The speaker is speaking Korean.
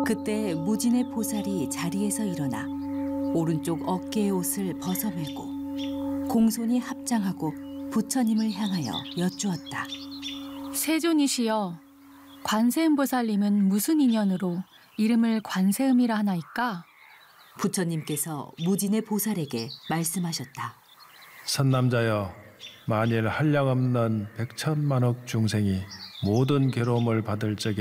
그때 무진의 보살이 자리에서 일어나 오른쪽 어깨의 옷을 벗어매고 공손히 합장하고 부처님을 향하여 여쭈었다. 세존이시여, 관세음보살님은 무슨 인연으로 이름을 관세음이라 하나이까? 부처님께서 무진의 보살에게 말씀하셨다. 선남자여, 만일 한량없는 백천만억 중생이 모든 괴로움을 받을 적에